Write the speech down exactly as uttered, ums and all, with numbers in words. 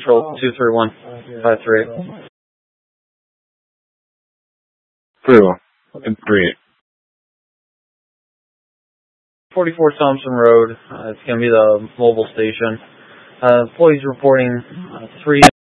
Central, two three one five three eight. Very well. three eight. forty-four Thompson Road. Uh, it's going to be the mobile station. Uh, employees reporting uh, three